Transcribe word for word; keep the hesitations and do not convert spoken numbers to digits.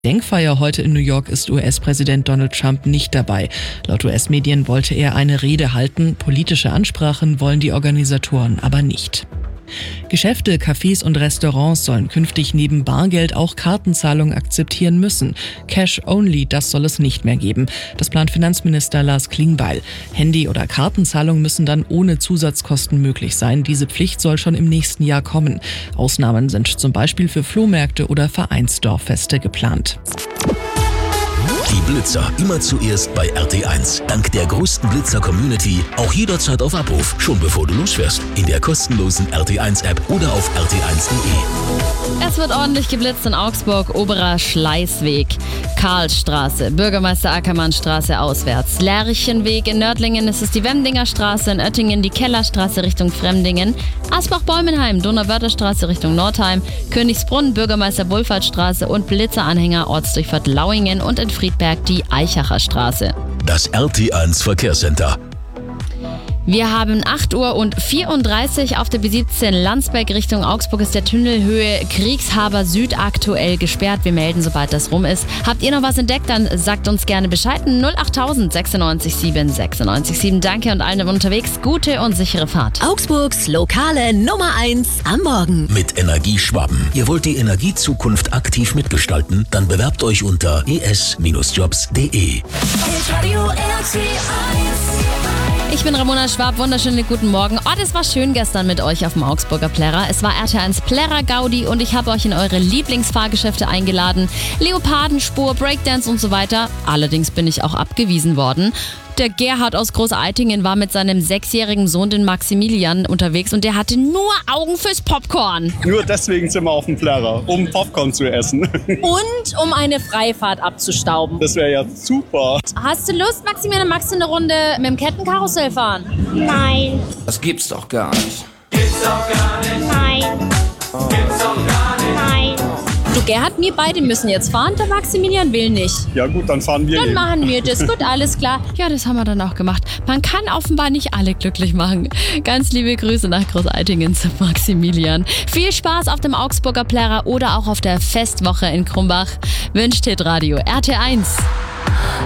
Denkfeier heute in New York ist U S-Präsident Donald Trump nicht dabei. Laut U S-Medien wollte er eine Rede halten. Politische Ansprachen wollen die Organisatoren aber nicht. Geschäfte, Cafés und Restaurants sollen künftig neben Bargeld auch Kartenzahlung akzeptieren müssen. Cash only, das soll es nicht mehr geben. Das plant Finanzminister Lars Klingbeil. Handy- oder Kartenzahlung müssen dann ohne Zusatzkosten möglich sein. Diese Pflicht soll schon im nächsten Jahr kommen. Ausnahmen sind zum Beispiel für Flohmärkte oder Vereinsdorffeste geplant. Die Blitzer immer zuerst bei R T eins. Dank der größten Blitzer-Community auch jederzeit auf Abruf, schon bevor du losfährst. In der kostenlosen R T eins App oder auf r t eins punkt de. Es wird ordentlich geblitzt in Augsburg, Oberer Schleißweg, Karlsstraße, Bürgermeister Ackermannstraße auswärts, Lerchenweg, in Nördlingen ist es die Wemdinger Straße, in Oettingen die Kellerstraße Richtung Fremdingen, Asbach-Bäumenheim, Donauwörtherstraße Richtung Nordheim, Königsbrunn, Bürgermeister Wohlfahrtsstraße und Blitzeranhänger Ortsdurchfahrt Lauingen und in Friedberg die Eichacher Straße. Das R T eins Verkehrscenter. Wir haben acht Uhr und vierunddreißig auf der B siebzehn Landsberg Richtung Augsburg ist der Tunnel Höhe Kriegshaber Süd aktuell gesperrt. Wir melden, sobald das rum ist. Habt ihr noch was entdeckt, dann sagt uns gerne Bescheid. null acht null sechs neun sieben sechs neun sieben. Danke und allen unterwegs gute und sichere Fahrt. Augsburgs lokale Nummer eins am Morgen. Mit Energieschwaben. Ihr wollt die Energiezukunft aktiv mitgestalten? Dann bewerbt euch unter e s jobs punkt de. Ich bin Ramona Schwab, wunderschönen guten Morgen. Oh, das war schön gestern mit euch auf dem Augsburger Plärrer. Es war R T eins Plärrer Gaudi und ich habe euch in eure Lieblingsfahrgeschäfte eingeladen. Leopardenspur, Breakdance und so weiter. Allerdings bin ich auch abgewiesen worden. Der Gerhard aus Großeitingen war mit seinem sechsjährigen Sohn, den Maximilian, unterwegs und der hatte nur Augen fürs Popcorn. Nur deswegen sind wir auf dem Plärrer, um Popcorn zu essen. Und um eine Freifahrt abzustauben. Das wäre ja super. Hast du Lust, Maximilian, magst du eine Runde mit dem Kettenkarussell fahren? Nein. Das gibt's doch gar nicht. Gibt's doch gar nicht. Nein. Oh. Gibt's doch gar nicht. Nein. Du, Gerhard, wir beide müssen jetzt fahren, der Maximilian will nicht. Ja gut, dann fahren wir Dann eben. machen wir das. Gut, alles klar. Ja, das haben wir dann auch gemacht. Man kann offenbar nicht alle glücklich machen. Ganz liebe Grüße nach Großeitingen zu Maximilian. Viel Spaß auf dem Augsburger Plärrer oder auch auf der Festwoche in Krumbach. Wünscht Hitradio R T eins.